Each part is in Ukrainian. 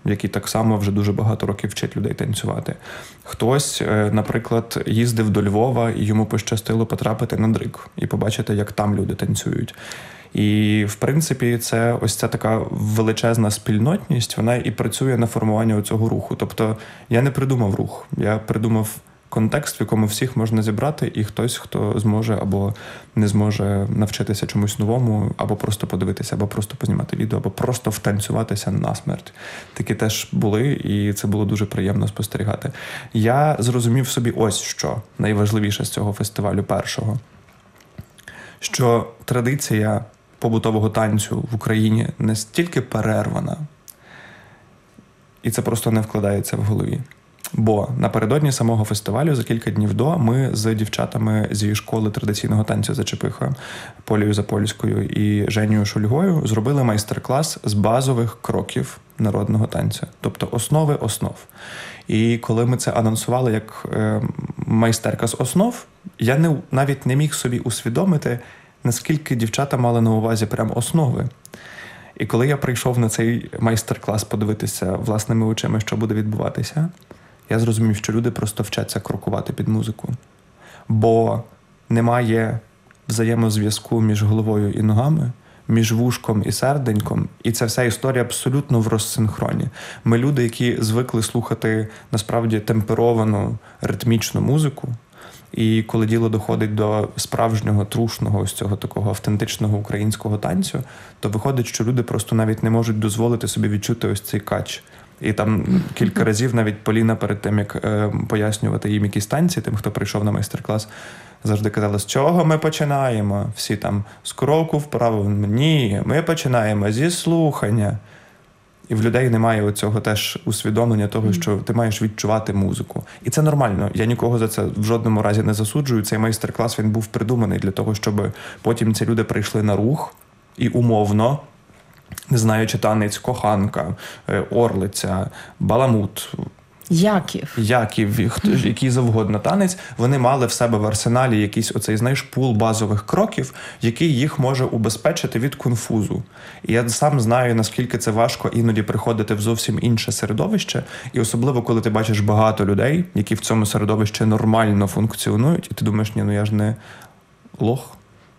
який так само вже дуже багато років вчить людей танцювати. Хтось, наприклад, їздив до Львова, і йому пощастило потрапити на дриг і побачити, як там люди танцюють. І, в принципі, ось ця така величезна спільнотність, вона і працює на формування цього руху. Тобто я не придумав рух, я придумав контекст, в якому всіх можна зібрати, і хтось, хто зможе або не зможе навчитися чомусь новому, або просто подивитися, або просто познімати відео, або просто втанцюватися насмерть. Такі теж були, і це було дуже приємно спостерігати. Я зрозумів собі ось що найважливіше з цього фестивалю першого, що традиція побутового танцю в Україні не стільки перервана, і це просто не вкладається в голові. Бо напередодні самого фестивалю, за кілька днів до, ми з дівчатами зі школи традиційного танцю «Зачепиха» Полею Запольською і Женєю Шульгою зробили майстер-клас з базових кроків народного танцю, тобто основи основ. І коли ми це анонсували як майстерка з основ, я навіть не міг собі усвідомити, наскільки дівчата мали на увазі прям основи. І коли я прийшов на цей майстер-клас подивитися власними очима, що буде відбуватися, я зрозумів, що люди просто вчаться крокувати під музику. Бо немає взаємозв'язку між головою і ногами, між вушком і серденьком, і ця вся історія абсолютно в розсинхроні. Ми люди, які звикли слухати, насправді, темперовану, ритмічну музику, і коли діло доходить до справжнього, трушного, ось цього такого автентичного українського танцю, то виходить, що люди просто навіть не можуть дозволити собі відчути ось цей кач. І там кілька разів навіть Поліна перед тим, як пояснювати їм якісь танці, тим, хто прийшов на майстер-клас, завжди казала, з чого ми починаємо? Всі там з кроку вправо. Ні, ми починаємо зі слухання. І в людей немає оцього теж усвідомлення того, що ти маєш відчувати музику. І це нормально. Я нікого за це в жодному разі не засуджую. Цей майстер-клас, він був придуманий для того, щоб потім ці люди прийшли на рух і умовно, не знаючи танець коханка, орлиця, баламут, Яків, який завгодно танець, вони мали в себе в арсеналі якийсь оцей, знаєш, пул базових кроків, який їх може убезпечити від конфузу. І я сам знаю, наскільки це важко іноді приходити в зовсім інше середовище, і особливо, коли ти бачиш багато людей, які в цьому середовищі нормально функціонують, і ти думаєш, ні, ну я ж не лох.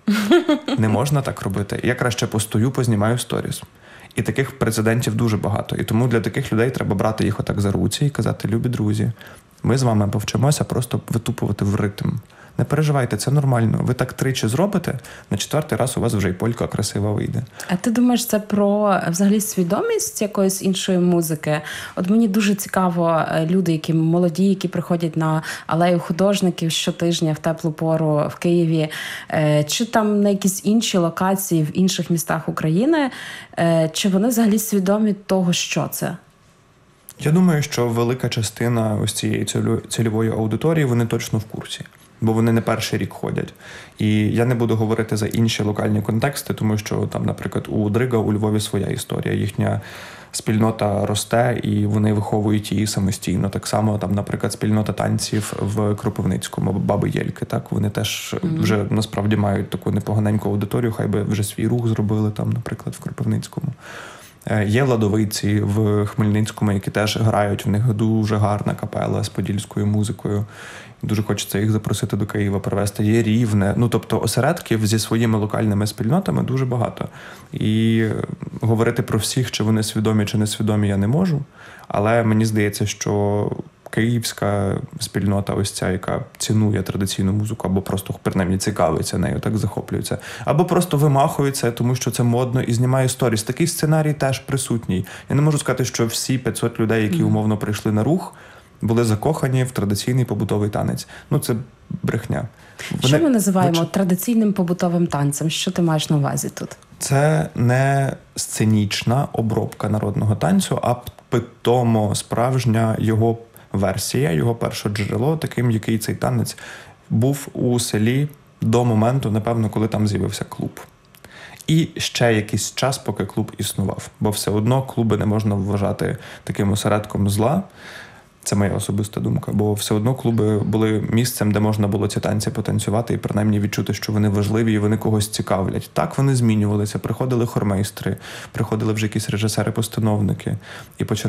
Не можна так робити. Я краще постою, познімаю сторіс. І таких прецедентів дуже багато. І тому для таких людей треба брати їх отак за руці і казати, любі друзі, ми з вами повчимося просто витупувати в ритм. Не переживайте, це нормально. Ви так тричі зробите, на четвертий раз у вас вже й полька красива вийде. А ти думаєш, це про взагалі свідомість якоїсь іншої музики? От мені дуже цікаво люди, які молоді, які приходять на алею художників щотижня в теплу пору в Києві, чи там на якісь інші локації в інших містах України, чи вони взагалі свідомі того, що це? Я думаю, що велика частина ось цієї цільової аудиторії, вони точно в курсі. Бо вони не перший рік ходять. І я не буду говорити за інші локальні контексти, тому що там, наприклад, у Дрига у Львові своя історія. Їхня спільнота росте, і вони виховують її самостійно. Так само, там, наприклад, спільнота танців в Кропивницькому, Баби Єльки. Так, вони теж вже насправді мають таку непоганеньку аудиторію, хай би вже свій рух зробили там, наприклад, в Кропивницькому. Є ладовиці в Хмельницькому, які теж грають, в них дуже гарна капела з подільською музикою. Дуже хочеться їх запросити до Києва, привезти. Є Рівне. Ну, тобто осередків зі своїми локальними спільнотами дуже багато. І говорити про всіх, чи вони свідомі, чи несвідомі, я не можу. Але мені здається, що київська спільнота ось ця, яка цінує традиційну музику, або просто, принаймні, цікавиться нею, так захоплюється, або просто вимахується, тому що це модно, і знімає сторіс. Такий сценарій теж присутній. Я не можу сказати, що всі 500 людей, які умовно прийшли на рух, були закохані в традиційний побутовий танець. Ну, це брехня. Що ми називаємо традиційним побутовим танцем? Що ти маєш на увазі тут? Це не сценічна обробка народного танцю, а питомо справжня його версія, його перше джерело, таким, який цей танець був у селі до моменту, напевно, коли там з'явився клуб. І ще якийсь час, поки клуб існував. Бо все одно клуби не можна вважати таким осередком зла. Це моя особиста думка, бо все одно клуби були місцем, де можна було ці танці потанцювати і принаймні відчути, що вони важливі і вони когось цікавлять. Так, вони змінювалися, приходили хормейстри, приходили вже якісь режисери-постановники і починали